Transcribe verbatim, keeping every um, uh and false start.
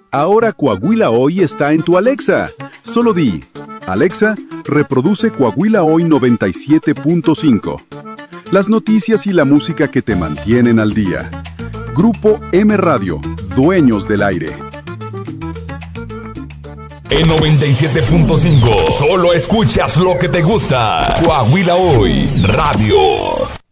Ahora Coahuila Hoy está en tu Alexa. Solo di, Alexa, reproduce Coahuila Hoy noventa y siete punto cinco. Las noticias y la música que te mantienen al día. Grupo M Radio, dueños del aire. En noventa y siete punto cinco, solo escuchas lo que te gusta. Coahuila Hoy Radio.